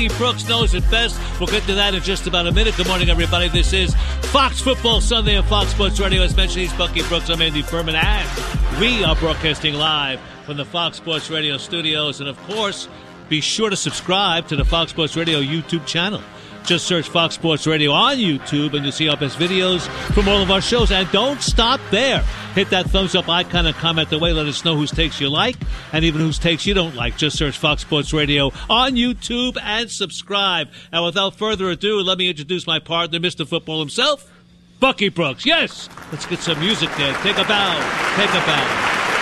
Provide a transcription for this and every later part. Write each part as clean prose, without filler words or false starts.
Bucky Brooks knows it best. We'll get to that in just about a minute. Good morning, everybody. This is Fox Football Sunday on Fox Sports Radio. As mentioned, he's Bucky Brooks. I'm Andy Furman, and we are broadcasting live from the Fox Sports Radio studios. And, of course, be sure to subscribe to the Fox Sports Radio YouTube channel. Just search Fox Sports Radio on YouTube, and you'll see our best videos from all of our shows. And don't stop there. Hit that thumbs-up icon and comment away. Let us know whose takes you like and even whose takes you don't like. Just search Fox Sports Radio on YouTube and subscribe. And without further ado, let me introduce my partner, Mr. Football himself, Bucky Brooks. Yes, let's get some music there. Take a bow. Take a bow.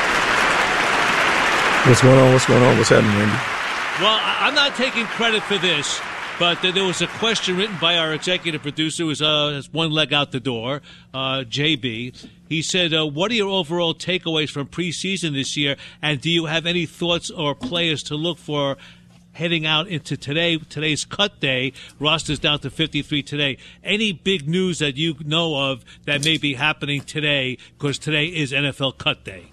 What's going on? What's going on? What's happening, Andy? Well, I'm not taking credit for this. But there was a question written by our executive producer who has one leg out the door, JB. He said, what are your overall takeaways from preseason this year, and do you have any thoughts or players to look for heading out into today's cut day? Roster's down to 53 today. Any big news that you know of that may be happening today, because today is NFL cut day?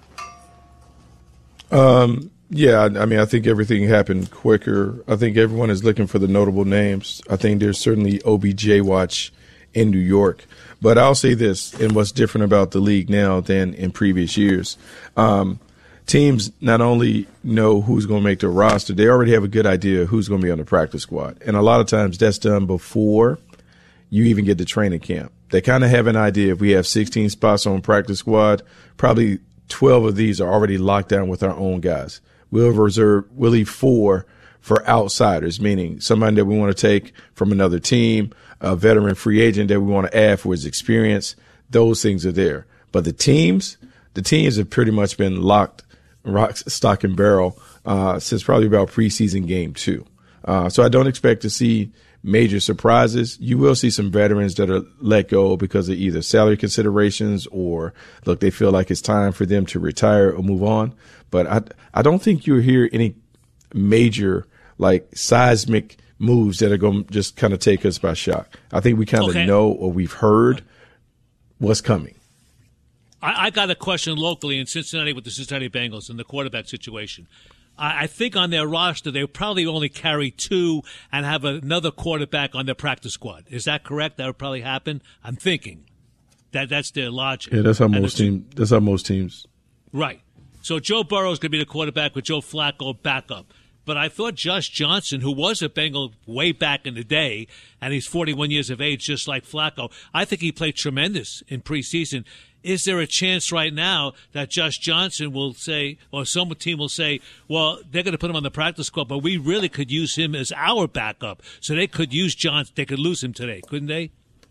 Yeah, I mean, I think everything happened quicker. I think everyone is looking for the notable names. I think there's certainly OBJ watch in New York. But I'll say this, and what's different about the league now than in previous years, teams not only know who's going to make the roster, they already have a good idea who's going to be on the practice squad. And a lot of times that's done before you even get to training camp. They kind of have an idea. If we have 16 spots on practice squad, probably 12 of these are already locked down with our own guys. We'll leave 4 for outsiders, meaning somebody that we want to take from another team, a veteran free agent that we want to add for his experience. Those things are there. But the teams have pretty much been locked, rock, stock, and barrel since probably about preseason game 2. So I don't expect to see major surprises. You will see some veterans that are let go because of either salary considerations or, look, they feel like it's time for them to retire or move on. But I don't think you'll hear any major, like, seismic moves that are going to just kind of take us by shock. I think we kind of know, or we've heard what's coming. I got a question locally in Cincinnati with the Cincinnati Bengals and the quarterback situation. I think on their roster, they probably only carry 2 and have another quarterback on their practice squad. Is that correct? That would probably happen? I'm thinking that's their logic. Yeah, that's how most teams. Right. So Joe Burrow's going to be the quarterback with Joe Flacco backup. But I thought Josh Johnson, who was a Bengal way back in the day, and he's 41 years of age, just like Flacco, I think he played tremendous in preseason. Is there a chance right now that Josh Johnson will say, or some team will say, well, they're going to put him on the practice squad, but we really could use him as our backup. So they could use Johnson. They could lose him today, couldn't they?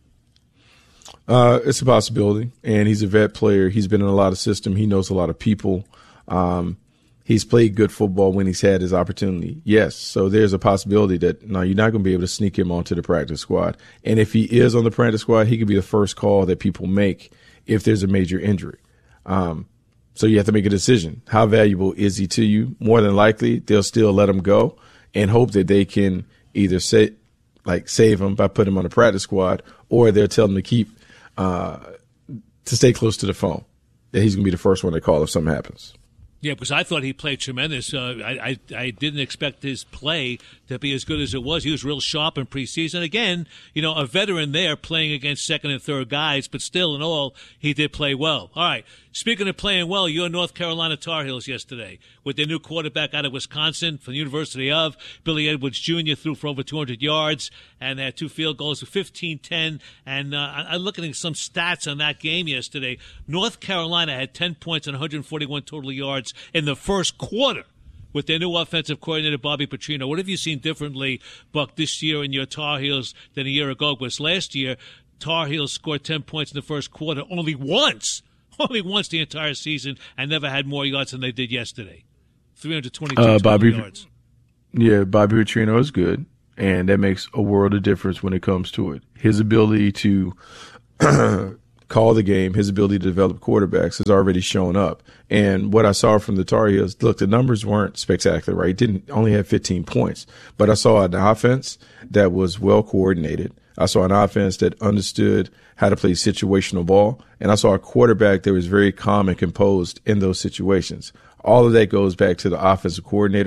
It's a possibility, and he's a vet player. He's been in a lot of system. He knows a lot of people. He's played good football when he's had his opportunity. Yes, so there's a possibility that, no, you're not going to be able to sneak him onto the practice squad. And if he is on the practice squad, he could be the first call that people make if there's a major injury. So you have to make a decision. How valuable is he to you? More than likely, they'll still let him go and hope that they can either save him by putting him on the practice squad, or they'll tell him to keep to stay close to the phone, that he's going to be the first one they call if something happens. Yeah, because I thought he played tremendous. I didn't expect his play to be as good as it was. He was real sharp in preseason. Again, a veteran there playing against second and third guys, but still in all, he did play well. All right, speaking of playing well, your North Carolina Tar Heels yesterday with their new quarterback out of Wisconsin from the University of, Billy Edwards Jr. threw for over 200 yards and had 2 field goals of 15-10. And I'm looking at some stats on that game yesterday. North Carolina had 10 points and 141 total yards in the first quarter with their new offensive coordinator, Bobby Petrino. What have you seen differently, Buck, this year in your Tar Heels than a year ago? Because last year, Tar Heels scored 10 points in the first quarter only once the entire season, and never had more yards than they did yesterday. 322 yards. Yeah, Bobby Petrino is good, and that makes a world of difference when it comes to it. His ability to call the game, his ability to develop quarterbacks has already shown up. And what I saw from the Tar Heels, look, the numbers weren't spectacular, right? Didn't only have 15 points, but I saw an offense that was well coordinated. I saw an offense that understood how to play situational ball, and I saw a quarterback that was very calm and composed in those situations. All of that goes back to the offensive coordinator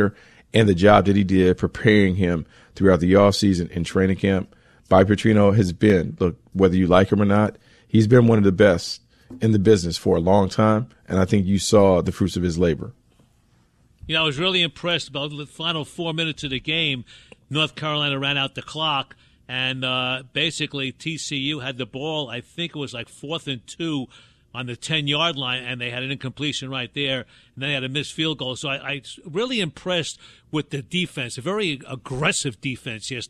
and the job that he did preparing him throughout the offseason and training camp. Bobby Petrino has been, look, whether you like him or not, he's been one of the best in the business for a long time, and I think you saw the fruits of his labor. I was really impressed about the final 4 minutes of the game. North Carolina ran out the clock, and basically TCU had the ball. I think it was like 4th and 2 on the 10-yard line, and they had an incompletion right there, and then they had a missed field goal. So I really impressed with the defense, a very aggressive defense yesterday.